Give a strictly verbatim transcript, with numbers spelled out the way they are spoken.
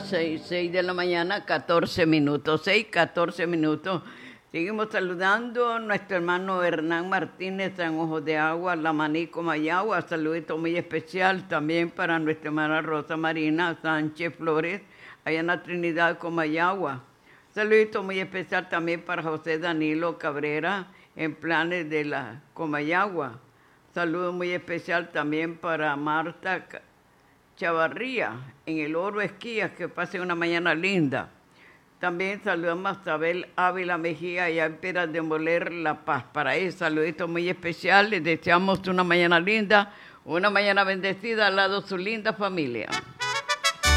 las seis, seis de la mañana, catorce minutos, seis, catorce minutos. Seguimos saludando a nuestro hermano Hernán Martínez, San Ojo de Agua, La Manico, Mayagua. Saludito muy especial también para nuestra hermana Rosa Marina Sánchez Flores, allá en la Trinidad, Comayagua. Saludito muy especial también para José Danilo Cabrera, en Planes de la Comayagua. Saludo muy especial también para Marta Chavarría, en el Oro Esquías, que pase una mañana linda. También saludamos a Isabel Ávila Mejía y a Piedras de Moler, La Paz. Para ellos, saluditos muy especiales. Les deseamos una mañana linda, una mañana bendecida al lado de su linda familia.